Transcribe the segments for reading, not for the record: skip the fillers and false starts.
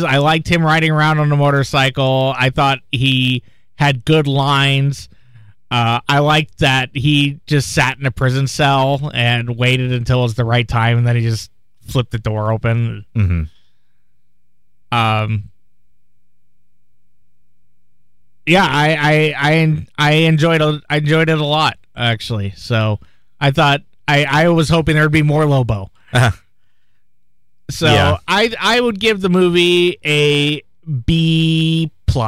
things. I liked him riding around on a motorcycle. I thought he had good lines. I liked that he just sat in a prison cell and waited until it was the right time, and then he just flipped the door open. Mm-hmm. Yeah, I enjoyed it a lot, actually. So I thought I was hoping there'd be more Lobo. So yeah. I would give the movie a B+.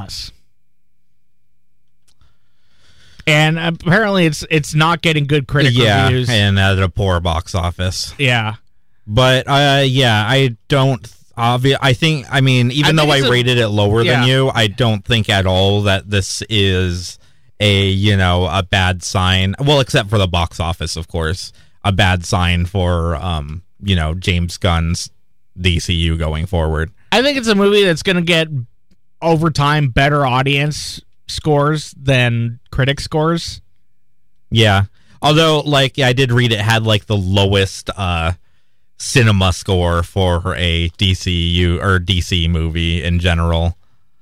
And apparently it's not getting good critic reviews. And at a poor box office. Yeah. But I don't even though I rated it lower than you, I don't think at all that this is a bad sign. Well, except for the box office, of course. A bad sign for James Gunn's DCU going forward. I think it's a movie that's going to get over time better audience scores than critic scores. Yeah. Although I did read it had the lowest cinema score for a DCU or DC movie in general.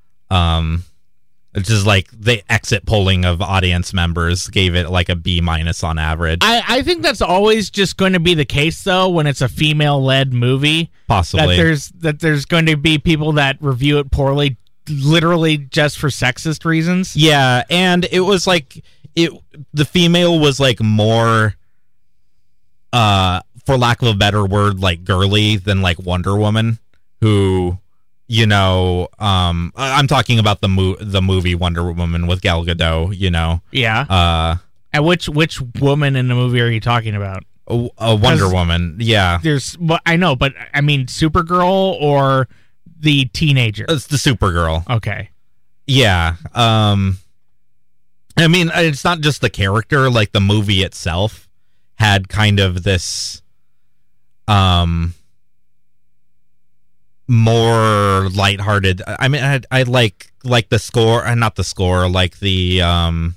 It's just the exit polling of audience members gave it a B- on average. I think that's always just going to be the case, though, when it's a female-led movie. Possibly. That there's going to be people that review it poorly, literally just for sexist reasons. Yeah, and it was the female was more, for lack of a better word, girly than Wonder Woman, who... I'm talking about the movie Wonder Woman with Gal Gadot, Yeah. And which woman in the movie are you talking about? Wonder Woman, yeah. I know, but I mean Supergirl or the teenager? It's the Supergirl. Okay. Yeah. It's not just the character, the movie itself had kind of this more lighthearted. I like the score, not the score, the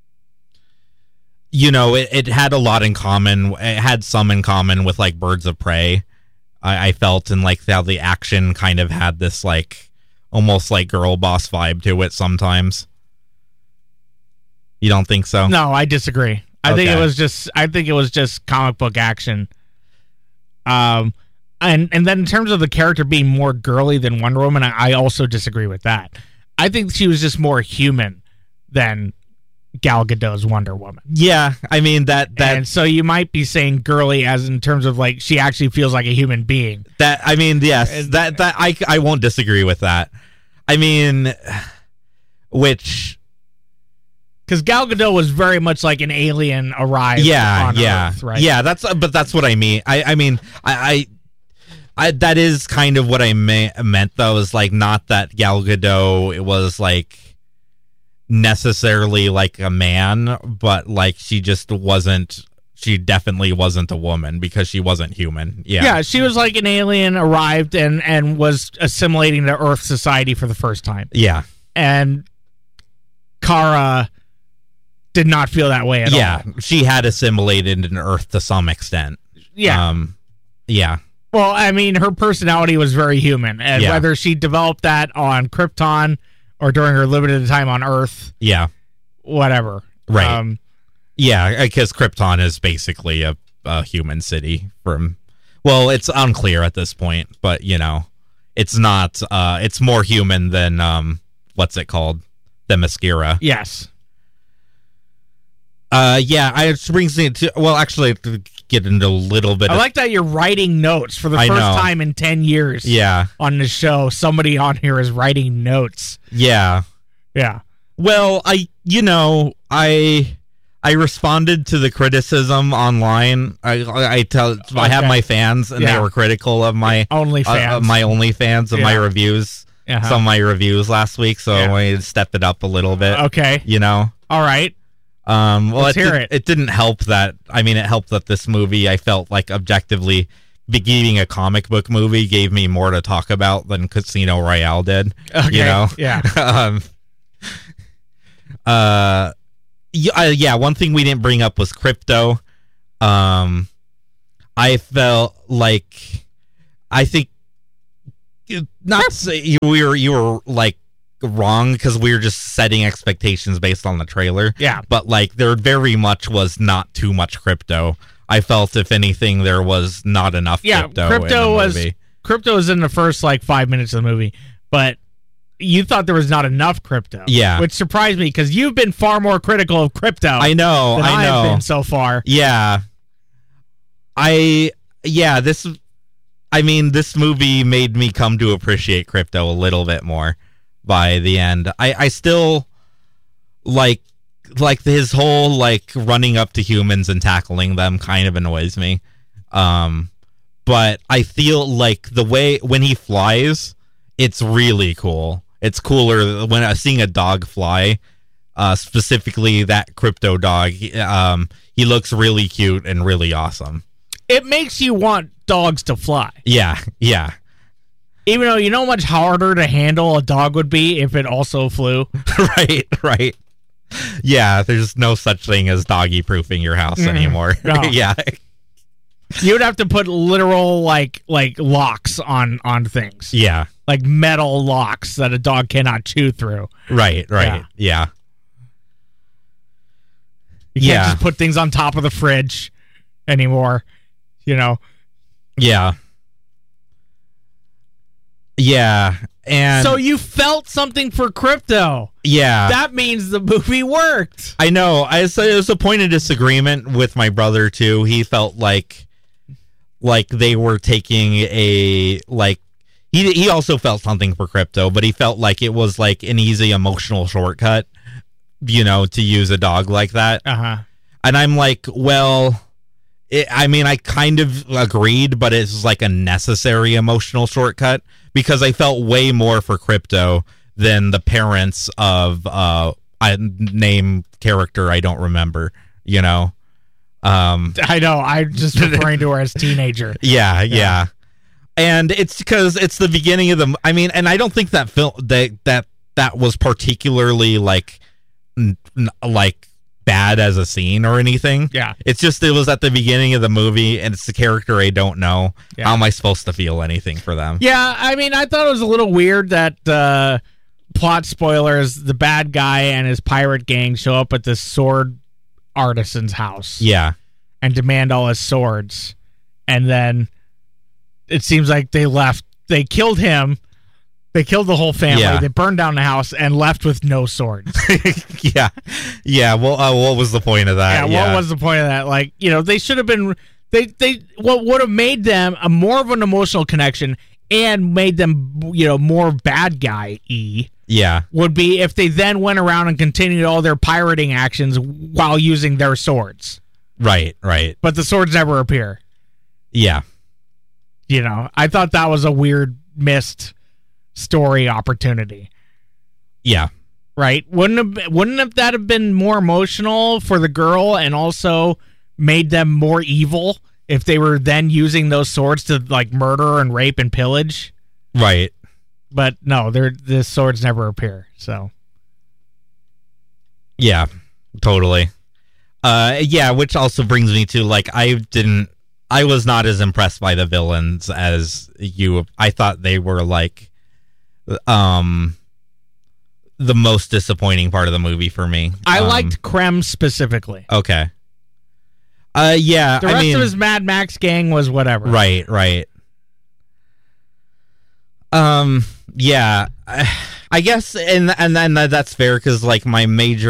it had a lot in common. It had some in common with Birds of Prey. I felt, and how the action kind of had this almost girl boss vibe to it sometimes. You don't think so? No, I disagree. I think it was just comic book action. And then in terms of the character being more girly than Wonder Woman, I also disagree with that. I think she was just more human than Gal Gadot's Wonder Woman. Yeah, that and so you might be saying girly as in terms of she actually feels like a human being. Yes, that I won't disagree with that. Because Gal Gadot was very much like an alien arrived on Earth, right? Yeah, that's what I mean. I that is kind of what I meant, though, is not that Gal Gadot, it was necessarily a man, but she just wasn't, she definitely wasn't a woman because she wasn't human. Yeah, she was an alien arrived and was assimilating to Earth society for the first time. Yeah. And Kara did not feel that way at all. Yeah, she had assimilated in Earth to some extent. Yeah. Yeah. Well, her personality was very human, and whether she developed that on Krypton or during her limited time on Earth, whatever. Right. Because Krypton is basically a human city. It's unclear at this point, but it's not. It's more human than what's it called? Themyscira. Yes. It brings me to, actually, to get into a little bit. I like that you're writing notes for the first time in 10 years. Yeah. On the show, somebody on here is writing notes. Yeah. Yeah. Well, I responded to the criticism online. I have my fans, and they were critical of my OnlyFans of my reviews. Uh-huh. Some of my reviews last week, so I wanted to step it up a little bit. Okay. All right. Let's hear it. It didn't help that. It helped that this movie, I felt objectively, being a comic book movie, gave me more to talk about than Casino Royale did. Okay. Yeah. One thing we didn't bring up was crypto. I felt I think not to say you were like wrong, because we were just setting expectations based on the trailer. Yeah. But like there very much was not too much crypto. I felt, if anything, there was not enough crypto in the movie. Crypto was in the first like 5 minutes of the movie, but you thought there was not enough crypto. Yeah. Which surprised me, because you've been far more critical of crypto. I know. Than I've been so far. Yeah. This movie made me come to appreciate crypto a little bit more by the end. I still like his whole like running up to humans and tackling them kind of annoys me. But I feel like the way when he flies, it's really cool. It's cooler when seeing a dog fly, specifically that crypto dog. He looks really cute and really awesome. It makes you want dogs to fly. Yeah. Even though you know how much harder to handle a dog would be if it also flew. Right. Yeah, there's no such thing as doggy proofing your house anymore. No. Yeah. You would have to put literal like locks on things. Yeah. Like metal locks that a dog cannot chew through. Right. Yeah. You can't just put things on top of the fridge anymore, you know. Yeah. And so you felt something for crypto. Yeah. That means the movie worked. I know. It was a point of disagreement with my brother too. He felt like they were taking a like he also felt something for crypto, but he felt like it was like an easy emotional shortcut, you know, to use a dog like that. And I'm like, well, I kind of agreed, but it's like a necessary emotional shortcut, because I felt way more for crypto than the parents of a name character I don't remember, you know. I know. I'm just referring to her as teenager. Yeah. And it's because it's the beginning of the. I mean, and I don't think that film that was particularly like bad as a scene or anything. Yeah. It's just it was at the beginning of the movie, and it's the character I don't know. Yeah. How am I supposed to feel anything for them? Yeah, I mean, I thought it was a little weird that plot spoilers, the bad guy and his pirate gang show up at this sword artisan's house. Yeah. And demand all his swords. And then it seems like they killed him. They killed the whole family. Yeah. They burned down the house and left with no swords. Yeah. Well, what was the point of that? What was the point of that? Like, you know, they should have been. What would have made them a more of an emotional connection and made them, you know, more bad guy-y. Yeah. Would be if they then went around and continued all their pirating actions while using their swords. Right. But the swords never appear. Yeah. You know, I thought that was a weird missed story opportunity. Yeah. Right? Wouldn't that have been more emotional for the girl and also made them more evil if they were then using those swords to like murder and rape and pillage? Right. But no, the swords never appear. So yeah, totally. Which also brings me to like I was not as impressed by the villains as you. I thought they were like the most disappointing part of the movie for me. I liked Krem specifically. Okay. The rest of his Mad Max gang was whatever. Right. Yeah, I guess, and then that's fair, because like my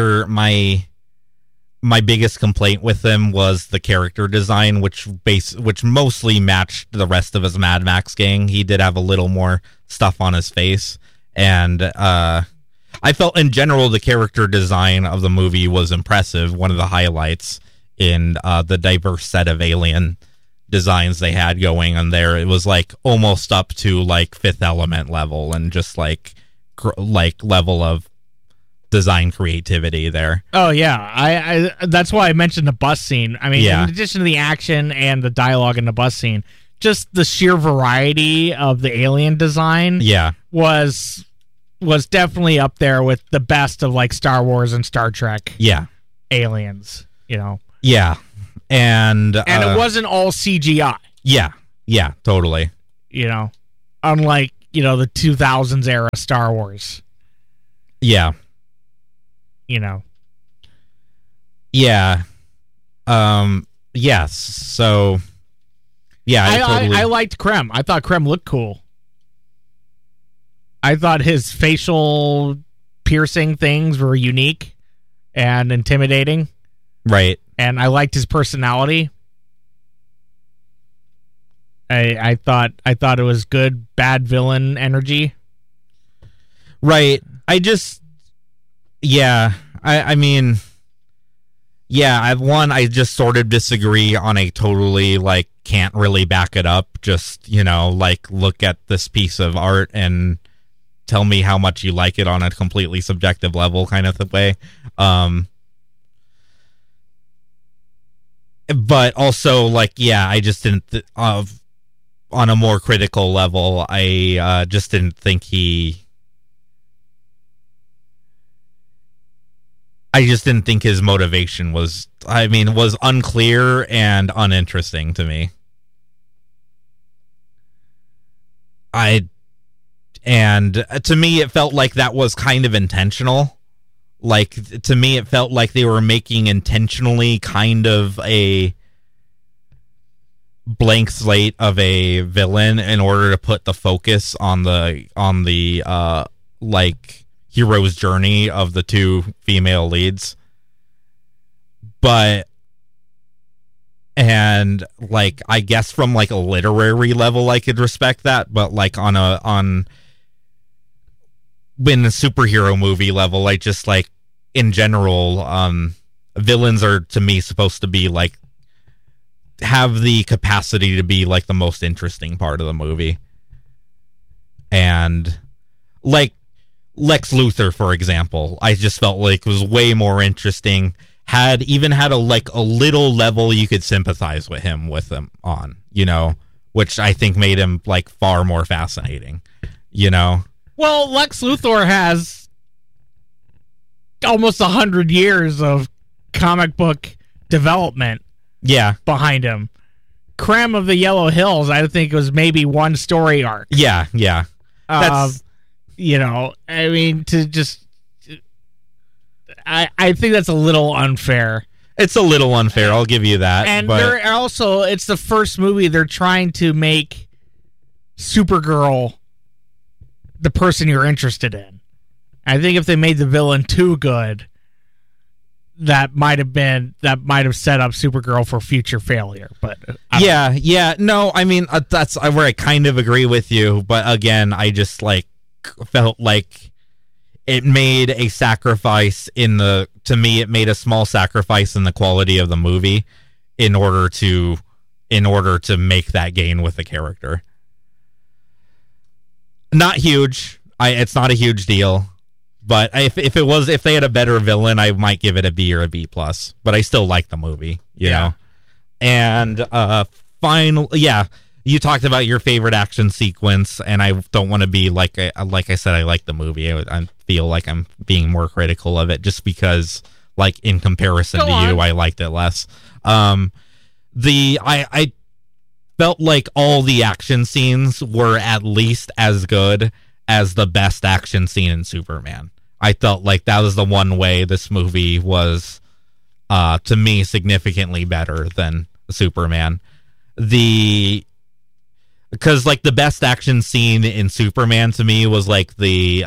biggest complaint with him was the character design, which mostly matched the rest of his Mad Max gang. He did have a little more stuff on his face, and I felt in general the character design of the movie was impressive. One of the highlights in the diverse set of alien designs they had going on there. It was like almost up to like Fifth Element level, and just like level of design creativity there. Oh yeah, I that's why I mentioned the bus scene. I mean, in addition to the action and the dialogue in the bus scene, just the sheer variety of the alien design was definitely up there with the best of like Star Wars and Star Trek aliens, you know. And it wasn't all CGI. Yeah, totally. You know, unlike the 2000s era Star Wars. Yeah. Yeah. Yes. So, yeah, I liked Krem. I thought Krem looked cool. I thought his facial piercing things were unique and intimidating. Right. And I liked his personality. I thought it was good, bad villain energy. Right. I just sort of disagree on a totally, like, can't really back it up. Just, like, look at this piece of art and tell me how much you like it on a completely subjective level kind of way. But also, like, I just didn't, on a more critical level, I just didn't think his motivation was unclear and uninteresting to me. And to me, it felt like that was kind of intentional. Like, to me, it felt like they were making intentionally kind of a blank slate of a villain in order to put the focus on the hero's journey of the two female leads. And like, I guess from like a literary level, I could respect that, but like in a superhero movie level, I just, like, in general, villains are, to me, supposed to be like, have the capacity to be like the most interesting part of the movie. And like Lex Luthor, for example, I just felt like was way more interesting. Had a little level you could sympathize with him on, which I think made him like far more fascinating, Well, Lex Luthor has almost 100 years of comic book development behind him. Krem of the Yellow Hills, I think, was maybe one story arc. Yeah. That's, I think that's a little unfair. It's a little unfair, I'll give you that. And it's the first movie they're trying to make Supergirl the person you're interested in. I think if they made the villain too good, that might have set up Supergirl for future failure. But no, I mean, that's where I kind of agree with you. But again, I just felt like it made a sacrifice it made a small sacrifice in the quality of the movie in order to make that gain with the character. Not huge. It's not a huge deal, but if they had a better villain, I might give it a B or a B plus. But I still like the movie, you know. And finally, you talked about your favorite action sequence, and I don't want to be like I said, I like the movie. I feel like I'm being more critical of it just because, like, in comparison to you, I liked it less. I felt like all the action scenes were at least as good as the best action scene in Superman. I felt like that was the one way this movie was, to me, significantly better than Superman. Because, like, the best action scene in Superman to me was, like, the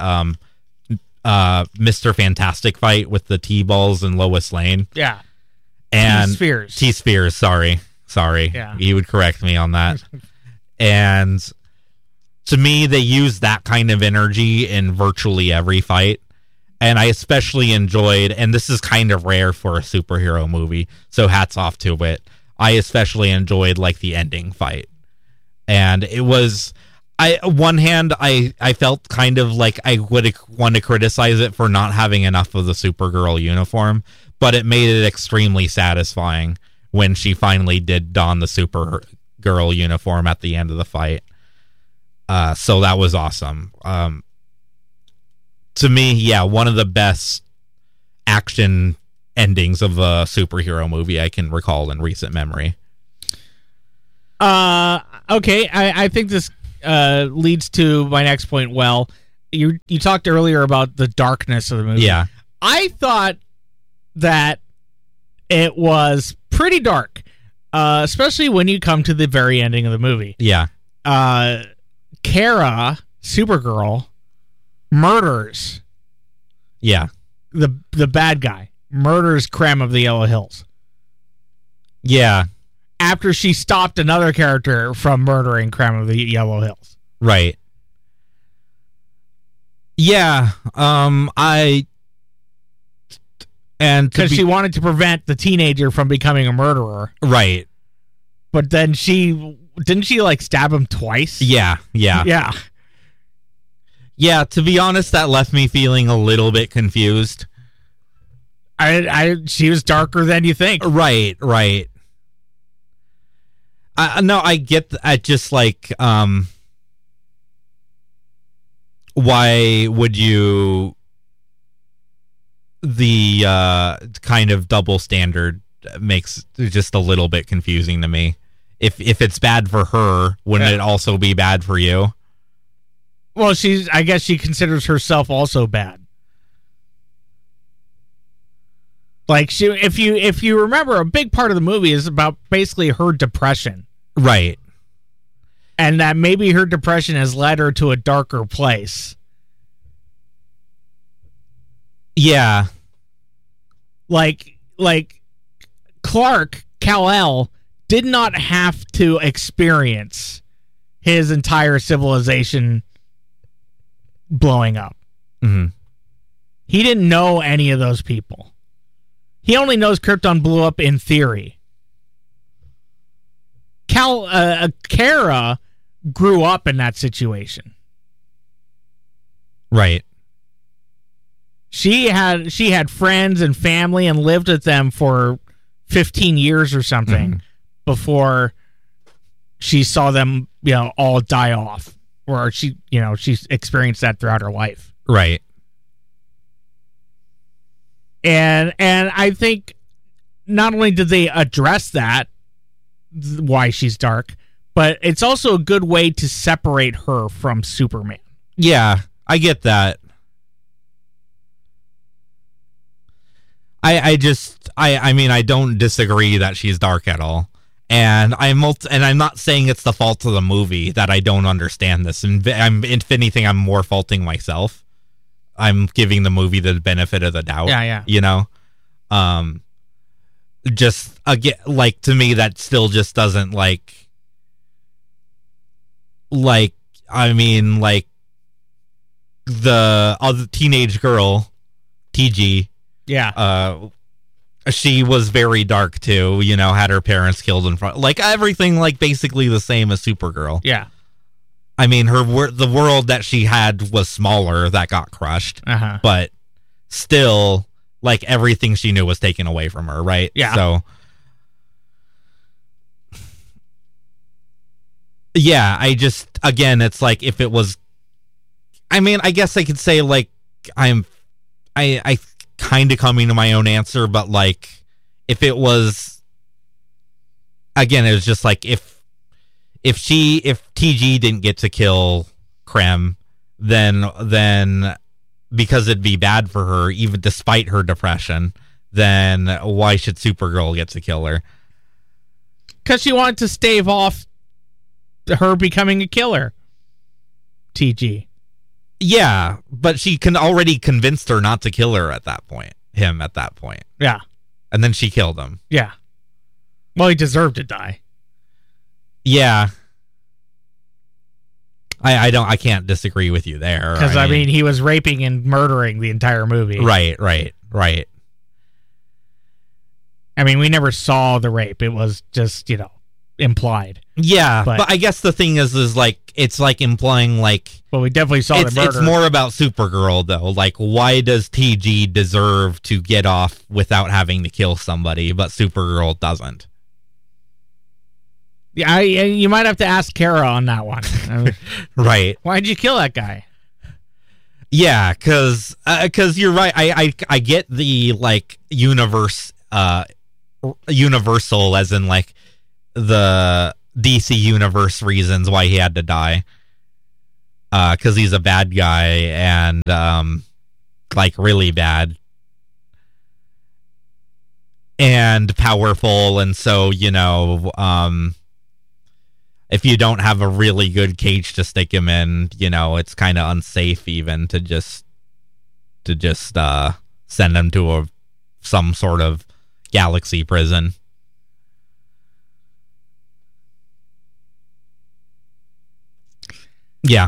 Mr. Fantastic fight with the T-Balls and Lois Lane. Yeah. And T-Spheres, sorry. Yeah. You would correct me on that. And to me, they use that kind of energy in virtually every fight. And I especially enjoyed, and this is kind of rare for a superhero movie, so hats off to it. I especially enjoyed, like, the ending fight. And it was, I felt kind of like I would want to criticize it for not having enough of the Supergirl uniform, but it made it extremely satisfying when she finally did don the Supergirl uniform at the end of the fight. So that was awesome. To me, one of the best action endings of a superhero movie I can recall in recent memory. Okay, I think this leads to my next point. Well, you talked earlier about the darkness of the movie. Yeah. I thought that it was pretty dark, especially when you come to the very ending of the movie. Yeah. Kara, Supergirl, murders. Yeah. The bad guy murders Krem of the Yellow Hills. Yeah. After she stopped another character from murdering Krem of the Yellow Hills. Right. Yeah. Because she wanted to prevent the teenager from becoming a murderer. Right. But then didn't she like stab him twice? Yeah. Yeah. Yeah, to be honest, that left me feeling a little bit confused. She was darker than you think. Right. No, I get that. Just like, why would you? The kind of double standard makes just a little bit confusing to me. If it's bad for her, wouldn't it also be bad for you? Well, I guess she considers herself also bad. Like if you remember, a big part of the movie is about basically her depression. Right. And that maybe her depression has led her to a darker place. Yeah. Like Clark Kal-El did not have to experience his entire civilization blowing up. Mm-hmm. He didn't know any of those people. He only knows Krypton blew up in theory. Kara grew up in that situation. Right. She had friends and family and lived with them for 15 years or something before she saw them, all die off. Or she experienced that throughout her life. Right. And I think not only did they address that, why she's dark, but it's also a good way to separate her from Superman. Yeah, I get that. I don't disagree that she's dark at all. And I'm not saying it's the fault of the movie that I don't understand this. And if anything, I'm more faulting myself. I'm giving the movie the benefit of the doubt. Yeah. Just again, like, to me, that still just doesn't the other teenage girl, TG. Yeah. She was very dark too, had her parents killed in front, like everything, like basically the same as Supergirl. Yeah. I mean, the world that she had was smaller, that got crushed, but still, like, everything she knew was taken away from her, right? Yeah. So, yeah, it's like, if it was, I mean, I guess I could say, like, I kind of coming to my own answer, but, like, if it was, again, it was just like, if TG didn't get to kill Krem, then because it'd be bad for her, even despite her depression, then why should Supergirl get to kill her? Because she wanted to stave off her becoming a killer. TG. Yeah, but she already convinced her not to kill her at that point. Yeah. And then she killed him. Yeah. Well, he deserved to die. Yeah. I can't disagree with you there. Because, I mean, he was raping and murdering the entire movie. Right. I mean, we never saw the rape. It was just, implied. Yeah, but I guess the thing is like, it's like implying, like... Well, we definitely saw the murder. It's more about Supergirl, though. Like, why does TG deserve to get off without having to kill somebody, but Supergirl doesn't? Yeah, you might have to ask Kara on that one. Right. Why'd you kill that guy? Yeah, because you're right. I get the, like, universal, as in, like, the DC universe reasons why he had to die. because he's a bad guy and like really bad and powerful, and so if you don't have a really good cage to stick him in, it's kind of unsafe even to just send him to some sort of galaxy prison. Yeah.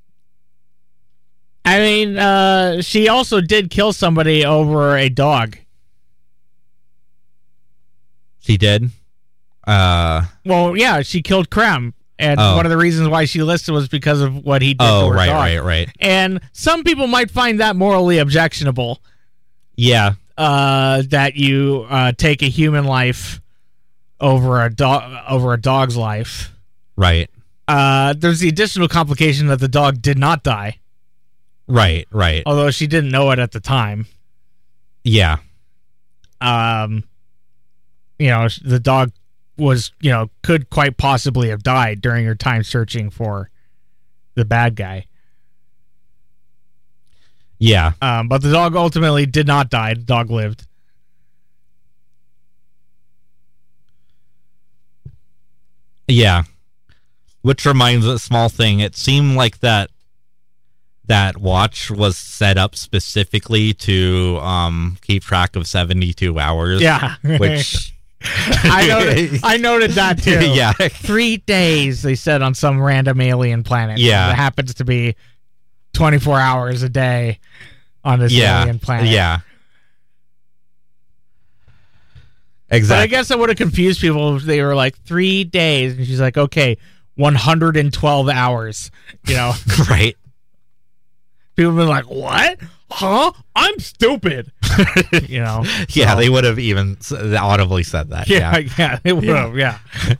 I mean, she also did kill somebody over a dog. She did? Well, yeah, she killed Krem. And one of the reasons why she listed was because of what he did to her dog. Right. And some people might find that morally objectionable. Yeah. That you take a human life over a dog's life. Right. There's the additional complication that the dog did not die. Right. Although she didn't know it at the time. Yeah. The dog was, could quite possibly have died during her time searching for the bad guy. Yeah. But the dog ultimately did not die. The dog lived. Yeah. Which reminds a small thing. It seemed like that watch was set up specifically to keep track of 72 hours. Yeah. Which I noted that too. Yeah. 3 days, they said, on some random alien planet. Yeah. It happens to be 24 hours a day on this alien planet. Yeah. Exactly. But I guess it would have confused people if they were like 3 days. And she's like, okay, 112 hours. Right. People have been like, what? Huh? I'm stupid. Yeah, so. They would have even audibly said that. Yeah, they would have, yeah.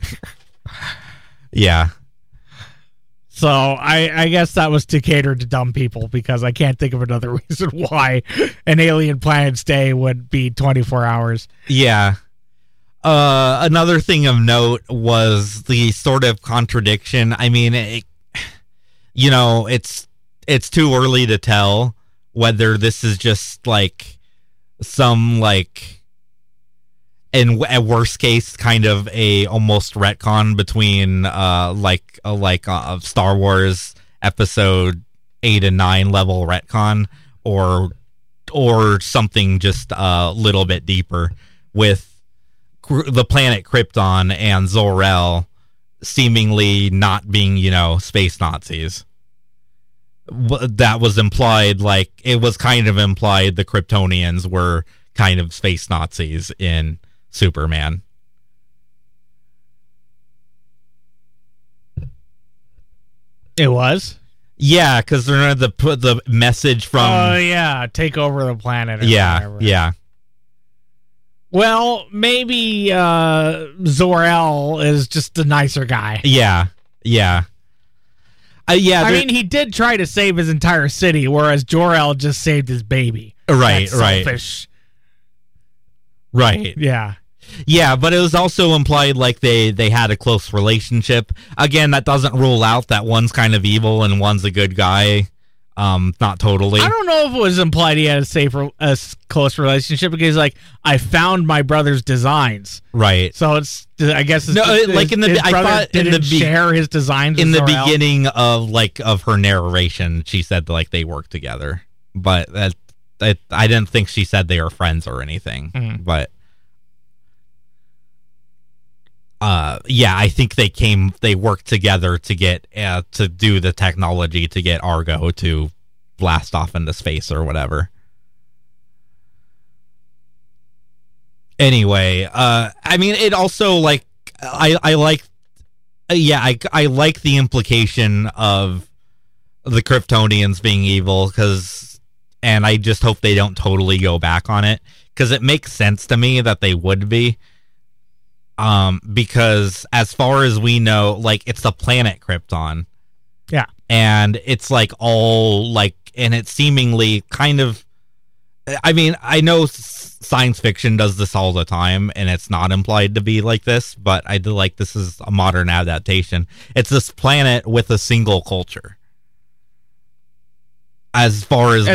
Yeah. So I guess that was to cater to dumb people, because I can't think of another reason why an alien planet's day would be 24 hours. Yeah. Another thing of note was the sort of contradiction. I mean, it's too early to tell whether this is just like some in a worst case kind of a almost retcon between Star Wars episode 8 and 9 level retcon or something just a little bit deeper, with the planet Krypton and Zor-El seemingly not being, space Nazis. That was implied, it was kind of implied the Kryptonians were kind of space Nazis in Superman. It was? Yeah, because they're going to put the message from... Oh, yeah, take over the planet. Yeah. Well, maybe Zor-El is just a nicer guy. Yeah. I mean, he did try to save his entire city, whereas Jor-El just saved his baby. Right, That's selfish. Right. Yeah. Yeah, but it was also implied they had a close relationship. Again, that doesn't rule out that one's kind of evil and one's a good guy. Not totally. I don't know if it was implied he had a close relationship, because I found my brother's designs. Right. So I guess in the share his designs in the beginning of her narration. She said they worked together, but I didn't think she said they were friends or anything. Mm-hmm. But I think they worked together to get to do the technology to get Argo to blast off into space or whatever. Anyway, I mean, it also I like the implication of the Kryptonians being evil, and I just hope they don't totally go back on it, because it makes sense to me that they would be. Because as far as we know, it's the planet Krypton. Yeah. And it's and it's seemingly kind of, I mean, I know science fiction does this all the time and it's not implied to be like this, but I do this is a modern adaptation. It's this planet with a single culture. as far as